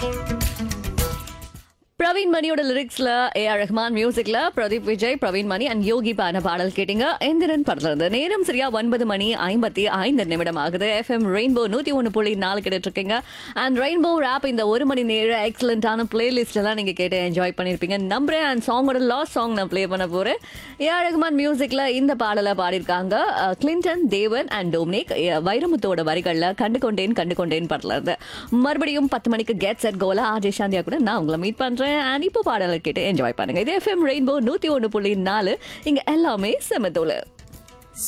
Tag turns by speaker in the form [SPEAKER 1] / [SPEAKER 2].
[SPEAKER 1] பிரவீன் மணியோட லிரிக்ஸ்ல ஏஆர் ரஹ்மான் மியூசிக்ல Pradeep Vijay, Praveen money and யோகி பான பாடல் கேட்டீங்க. எந்திரன் படத்துல இருந்து. நேரம் சரியா 9:55 ஆகுது. எஃப்எம் ரெயின்போ 101.4 கேட்டுட்டு இருக்கீங்க. அண்ட் ரெயின்போ ராப் இந்த 1 மணி நேர எக்ஸலண்டான பிளேலிஸ்ட் எல்லாம் நீங்க கேட்டு என்ஜாய் பண்ணிருப்பீங்க நம்புறேன். அண்ட் சாங்கோட லாஸ்ட் சாங் நான் பிளே பண்ண போறேன். ஏஆர் ரஹ்மான் மியூசிக்ல இந்த பாடலை பாடியிருக்காங்க கிளின்டன், தேவன் அண்ட் டோமினிக். வைரமுத்தோட வரிகள்ல கண்டு கொண்டேன் படத்துல இருந்து. மறுபடியும் 10 மணிக்கு கெட் செட் கோல ஆர்ஜே சாந்தியா கூட நான் உங்களை மீட் பண்றேன். இப்போ பாடலை கேட்டு என்ஜாய் பண்ணுங்க. இது எஃப்எம் ரெயின்போ 101.4. இங்க எல்லாமே செமத்தோல.